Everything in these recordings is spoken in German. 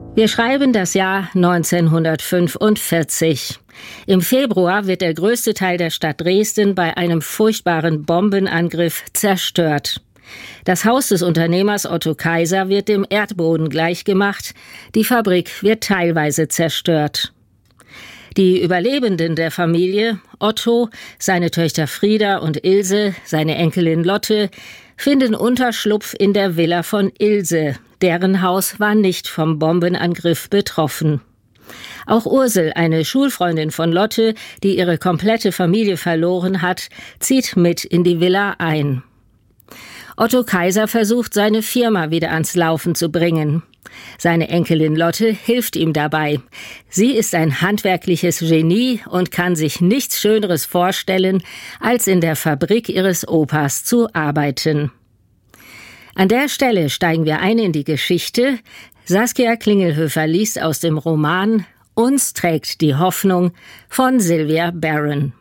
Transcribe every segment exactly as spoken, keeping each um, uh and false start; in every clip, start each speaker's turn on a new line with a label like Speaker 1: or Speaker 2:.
Speaker 1: Wir schreiben das Jahr neunzehnhundertfünfundvierzig. Im Februar wird der größte Teil der Stadt Dresden bei einem furchtbaren Bombenangriff zerstört. Das Haus des Unternehmers Otto Kaiser wird dem Erdboden gleichgemacht. Die Fabrik wird teilweise zerstört. Die Überlebenden der Familie, Otto, seine Töchter Frieda und Ilse, seine Enkelin Lotte, finden Unterschlupf in der Villa von Ilse. Deren Haus war nicht vom Bombenangriff betroffen. Auch Ursel, eine Schulfreundin von Lotte, die ihre komplette Familie verloren hat, zieht mit in die Villa ein. Otto Kaiser versucht, seine Firma wieder ans Laufen zu bringen. Seine Enkelin Lotte hilft ihm dabei. Sie ist ein handwerkliches Genie und kann sich nichts Schöneres vorstellen, als in der Fabrik ihres Opas zu arbeiten. An der Stelle steigen wir ein in die Geschichte. Saskia Klingelhöfer liest aus dem Roman »Uns trägt die Hoffnung« von Sylvia Baron.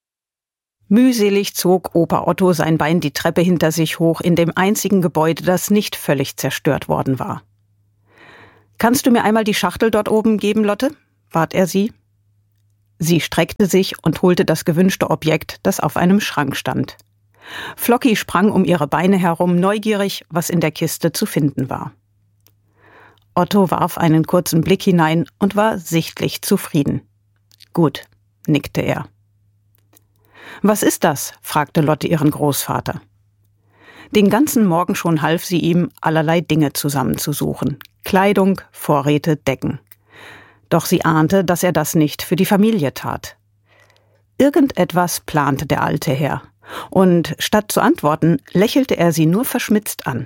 Speaker 2: Mühselig zog Opa Otto sein Bein die Treppe hinter sich hoch in dem einzigen Gebäude, das nicht völlig zerstört worden war. »Kannst du mir einmal die Schachtel dort oben geben, Lotte?« bat er sie. Sie streckte sich und holte das gewünschte Objekt, das auf einem Schrank stand. Flocki sprang um ihre Beine herum, neugierig, was in der Kiste zu finden war. Otto warf einen kurzen Blick hinein und war sichtlich zufrieden. »Gut«, nickte er. »Was ist das?« fragte Lotte ihren Großvater. Den ganzen Morgen schon half sie ihm, allerlei Dinge zusammenzusuchen. Kleidung, Vorräte, Decken. Doch sie ahnte, dass er das nicht für die Familie tat. Irgendetwas plante der alte Herr. Und statt zu antworten, lächelte er sie nur verschmitzt an.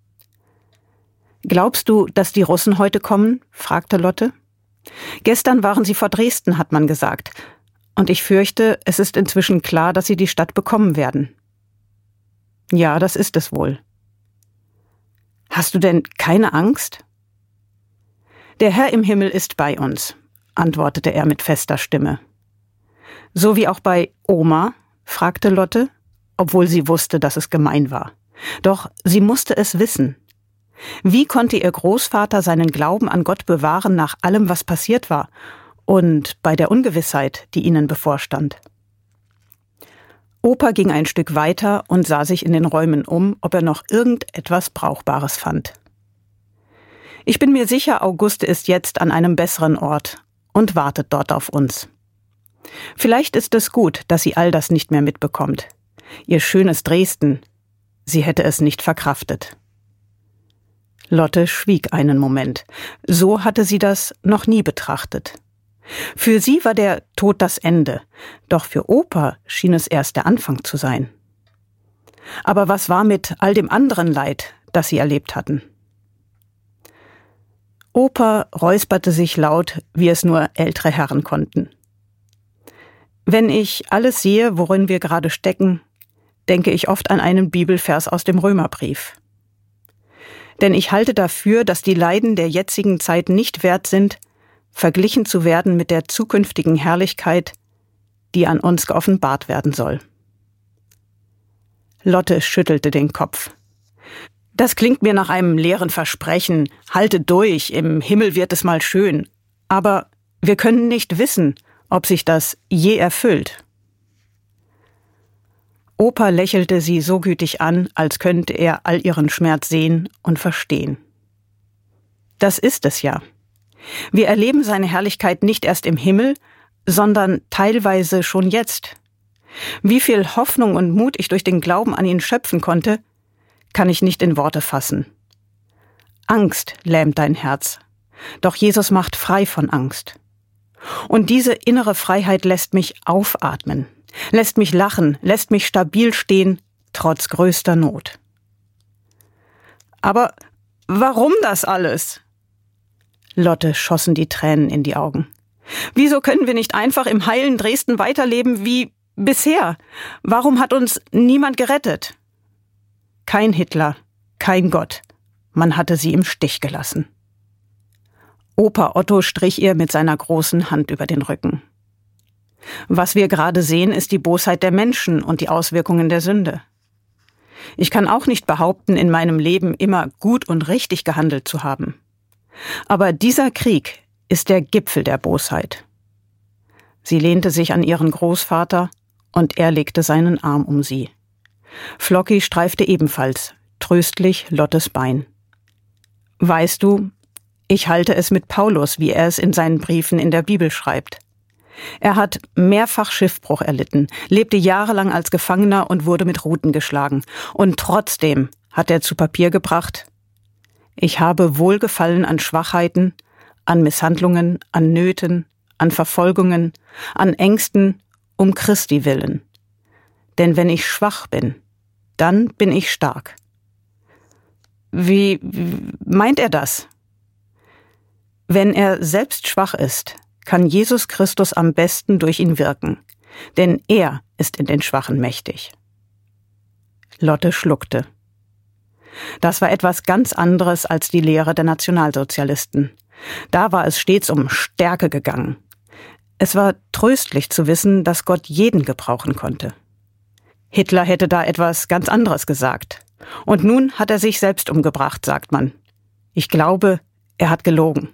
Speaker 2: »Glaubst du, dass die Russen heute kommen?« fragte Lotte. »Gestern waren sie vor Dresden, hat man gesagt. Und ich fürchte, es ist inzwischen klar, dass sie die Stadt bekommen werden.« »Ja, das ist es wohl.« »Hast du denn keine Angst?« »Der Herr im Himmel ist bei uns«, antwortete er mit fester Stimme. »So wie auch bei Oma?« fragte Lotte, obwohl sie wusste, dass es gemein war. Doch sie musste es wissen. Wie konnte ihr Großvater seinen Glauben an Gott bewahren nach allem, was passiert war und bei der Ungewissheit, die ihnen bevorstand? Opa ging ein Stück weiter und sah sich in den Räumen um, ob er noch irgendetwas Brauchbares fand. »Ich bin mir sicher, Auguste ist jetzt an einem besseren Ort und wartet dort auf uns. Vielleicht ist es gut, dass sie all das nicht mehr mitbekommt. Ihr schönes Dresden, sie hätte es nicht verkraftet.« Lotte schwieg einen Moment. So hatte sie das noch nie betrachtet. Für sie war der Tod das Ende, doch für Opa schien es erst der Anfang zu sein. Aber was war mit all dem anderen Leid, das sie erlebt hatten? Opa räusperte sich laut, wie es nur ältere Herren konnten. »Wenn ich alles sehe, worin wir gerade stecken, denke ich oft an einen Bibelvers aus dem Römerbrief. Denn ich halte dafür, dass die Leiden der jetzigen Zeit nicht wert sind, verglichen zu werden mit der zukünftigen Herrlichkeit, die an uns geoffenbart werden soll.« Lotte schüttelte den Kopf. »Das klingt mir nach einem leeren Versprechen. Halte durch, im Himmel wird es mal schön. Aber wir können nicht wissen, ob sich das je erfüllt.« Opa lächelte sie so gütig an, als könnte er all ihren Schmerz sehen und verstehen. »Das ist es ja. Wir erleben seine Herrlichkeit nicht erst im Himmel, sondern teilweise schon jetzt. Wie viel Hoffnung und Mut ich durch den Glauben an ihn schöpfen konnte, kann ich nicht in Worte fassen. Angst lähmt dein Herz, doch Jesus macht frei von Angst. Und diese innere Freiheit lässt mich aufatmen, lässt mich lachen, lässt mich stabil stehen, trotz größter Not.« »Aber warum das alles?« Lotte schossen die Tränen in die Augen. »Wieso können wir nicht einfach im heilen Dresden weiterleben wie bisher? Warum hat uns niemand gerettet?« Kein Hitler, kein Gott. Man hatte sie im Stich gelassen. Opa Otto strich ihr mit seiner großen Hand über den Rücken. »Was wir gerade sehen, ist die Bosheit der Menschen und die Auswirkungen der Sünde. Ich kann auch nicht behaupten, in meinem Leben immer gut und richtig gehandelt zu haben. Aber dieser Krieg ist der Gipfel der Bosheit. Sie lehnte sich an ihren Großvater und er legte seinen Arm um sie. Flocky streifte ebenfalls tröstlich Lottes Bein. Weißt du, ich halte es mit Paulus, wie er es in seinen Briefen in der Bibel schreibt. Er hat mehrfach Schiffbruch erlitten, lebte jahrelang als Gefangener und wurde mit Ruten geschlagen. Und trotzdem hat er zu Papier gebracht: Ich habe Wohlgefallen an Schwachheiten, an Misshandlungen, an Nöten, an Verfolgungen, an Ängsten, um Christi willen. Denn wenn ich schwach bin, dann bin ich stark. Wie, wie meint er das? Wenn er selbst schwach ist, kann Jesus Christus am besten durch ihn wirken, denn er ist in den Schwachen mächtig. Lotte schluckte. Das war etwas ganz anderes als die Lehre der Nationalsozialisten. Da war es stets um Stärke gegangen. Es war tröstlich zu wissen, dass Gott jeden gebrauchen konnte. Hitler hätte da etwas ganz anderes gesagt. Und nun hat er sich selbst umgebracht, sagt man. Ich glaube, er hat gelogen.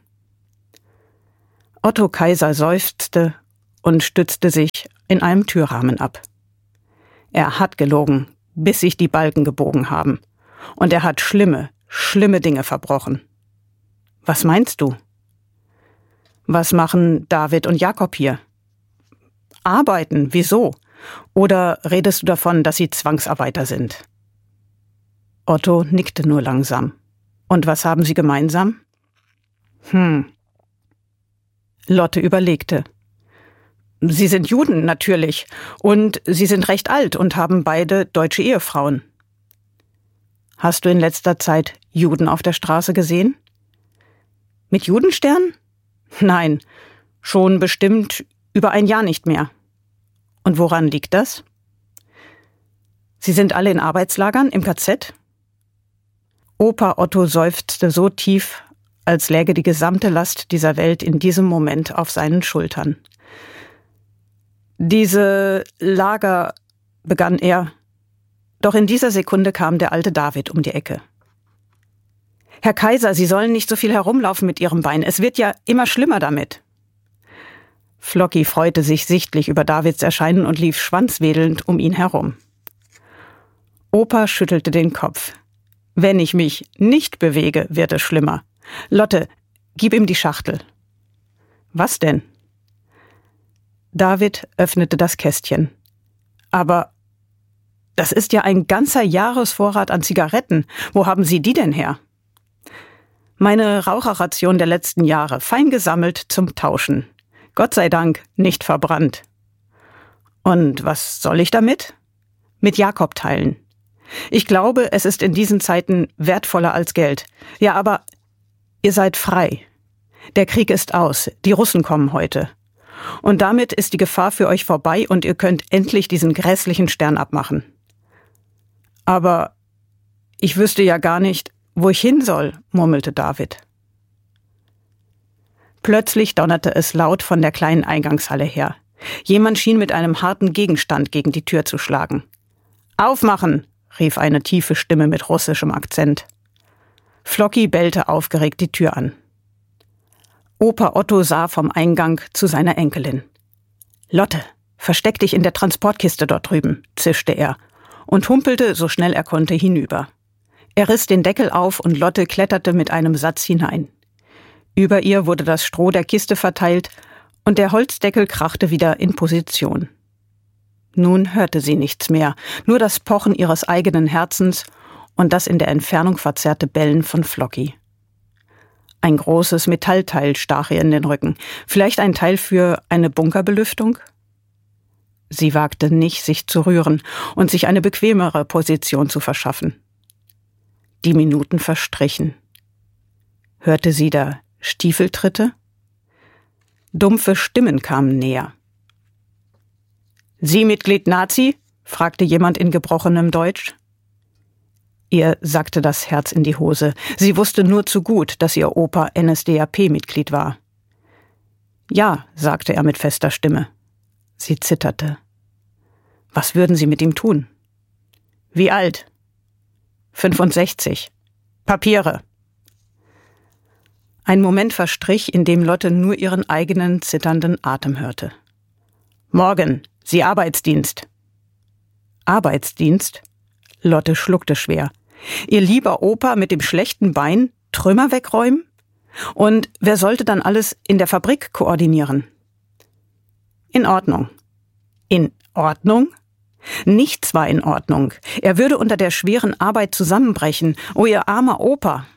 Speaker 2: Otto Kaiser seufzte und stützte sich in einem Türrahmen ab. Er hat gelogen, bis sich die Balken gebogen haben. Und er hat schlimme, schlimme Dinge verbrochen. Was meinst du? Was machen David und Jakob hier? Arbeiten, wieso? Oder redest du davon, dass sie Zwangsarbeiter sind? Otto nickte nur langsam. Und was haben sie gemeinsam? Hm. Lotte überlegte. Sie sind Juden, natürlich. Und sie sind recht alt und haben beide deutsche Ehefrauen. Hast du in letzter Zeit Juden auf der Straße gesehen? Mit Judenstern? Nein, schon bestimmt über ein Jahr nicht mehr. Und woran liegt das? Sie sind alle in Arbeitslagern im K Z? Opa Otto seufzte so tief, als läge die gesamte Last dieser Welt in diesem Moment auf seinen Schultern. Diese Lager, begann er. Doch in dieser Sekunde kam der alte David um die Ecke. Herr Kaiser, Sie sollen nicht so viel herumlaufen mit Ihrem Bein. Es wird ja immer schlimmer damit. Flocky freute sich sichtlich über Davids Erscheinen und lief schwanzwedelnd um ihn herum. Opa schüttelte den Kopf. Wenn ich mich nicht bewege, wird es schlimmer. Lotte, gib ihm die Schachtel. Was denn? David öffnete das Kästchen. Aber das ist ja ein ganzer Jahresvorrat an Zigaretten. Wo haben Sie die denn her? Meine Raucherration der letzten Jahre, fein gesammelt zum Tauschen. Gott sei Dank nicht verbrannt. Und was soll ich damit? Mit Jakob teilen. Ich glaube, es ist in diesen Zeiten wertvoller als Geld. Ja, aber ihr seid frei. Der Krieg ist aus. Die Russen kommen heute. Und damit ist die Gefahr für euch vorbei und ihr könnt endlich diesen grässlichen Stern abmachen. Aber ich wüsste ja gar nicht, wo ich hin soll, murmelte David. Plötzlich donnerte es laut von der kleinen Eingangshalle her. Jemand schien mit einem harten Gegenstand gegen die Tür zu schlagen. »Aufmachen«, rief eine tiefe Stimme mit russischem Akzent. Flocky bellte aufgeregt die Tür an. Opa Otto sah vom Eingang zu seiner Enkelin. »Lotte, versteck dich in der Transportkiste dort drüben«, zischte er und humpelte, so schnell er konnte, hinüber. Er riss den Deckel auf und Lotte kletterte mit einem Satz hinein. Über ihr wurde das Stroh der Kiste verteilt und der Holzdeckel krachte wieder in Position. Nun hörte sie nichts mehr, nur das Pochen ihres eigenen Herzens und das in der Entfernung verzerrte Bellen von Flocky. Ein großes Metallteil stach ihr in den Rücken, vielleicht ein Teil für eine Bunkerbelüftung? Sie wagte nicht, sich zu rühren und sich eine bequemere Position zu verschaffen. Die Minuten verstrichen. Hörte sie da Stiefeltritte? Dumpfe Stimmen kamen näher. »Sie Mitglied Nazi?« fragte jemand in gebrochenem Deutsch. Ihr sackte das Herz in die Hose. Sie wusste nur zu gut, dass ihr Opa N S D A P-Mitglied war. »Ja«, sagte er mit fester Stimme. Sie zitterte. Was würden Sie mit ihm tun? »Wie alt?« »fünfundsechzig. Papiere.« Ein Moment verstrich, in dem Lotte nur ihren eigenen zitternden Atem hörte. »Morgen, Sie Arbeitsdienst.« »Arbeitsdienst?« Lotte schluckte schwer. Ihr lieber Opa mit dem schlechten Bein Trümmer wegräumen? Und wer sollte dann alles in der Fabrik koordinieren? In Ordnung. In Ordnung? Nichts war in Ordnung. Er würde unter der schweren Arbeit zusammenbrechen. Oh, ihr armer Opa!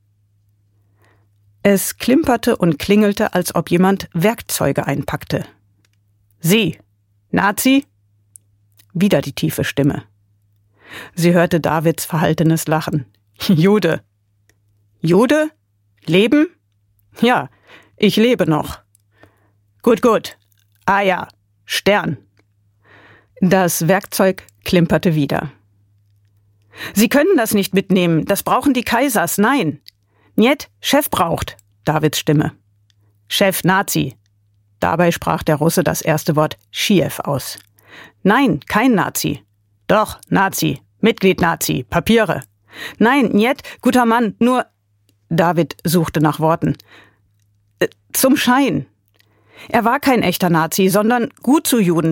Speaker 2: Es klimperte und klingelte, als ob jemand Werkzeuge einpackte. »Sie, Nazi?« Wieder die tiefe Stimme. Sie hörte Davids verhaltenes Lachen. »Jude.« »Jude? Leben?« »Ja, ich lebe noch.« »Gut, gut. Ah ja, Stern.« Das Werkzeug klimperte wieder. »Sie können das nicht mitnehmen, das brauchen die Kaisers, nein!« »Njet, Chef braucht«, Davids Stimme. »Chef Nazi.« Dabei sprach der Russe das erste Wort Chiev aus. »Nein, kein Nazi.« »Doch, Nazi, Mitglied Nazi, Papiere.« »Nein, njet, guter Mann, nur...« David suchte nach Worten. Äh, »Zum Schein.« Er war kein echter Nazi, sondern gut zu Juden,